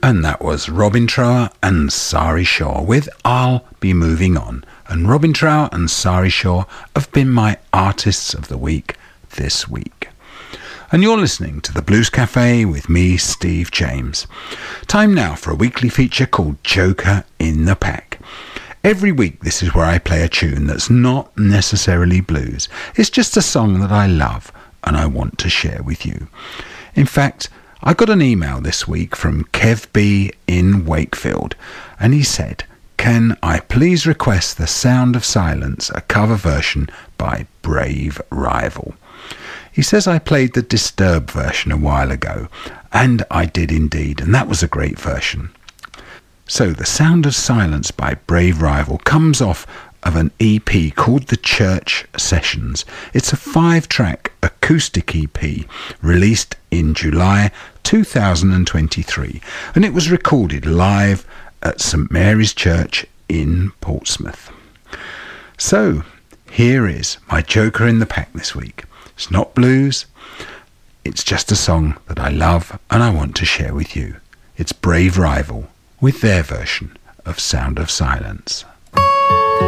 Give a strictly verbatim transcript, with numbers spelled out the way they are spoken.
And that was Robin Trower and Sari Shaw with I'll Be Moving On. And Robin Trower and Sari Shaw have been my Artists of the Week this week. And you're listening to the Blues Cafe with me, Steve James. Time now for a weekly feature called Joker in the Pack. Every week this is where I play a tune that's not necessarily blues. It's just a song that I love and I want to share with you. In fact, I got an email this week from Kev B in Wakefield, and he said, "Can I please request The Sound of Silence, a cover version by Brave Rival?" He says I played the Disturbed version a while ago, and I did indeed, and that was a great version. So The Sound of Silence by Brave Rival comes off of an E P called The Church Sessions. It's a five-track acoustic E P released in July two thousand twenty-three, and it was recorded live at St Mary's Church in Portsmouth. So here is my Joker in the Pack this week. It's not blues, it's just a song that I love and I want to share with you. It's Brave Rival with their version of Sound of Silence.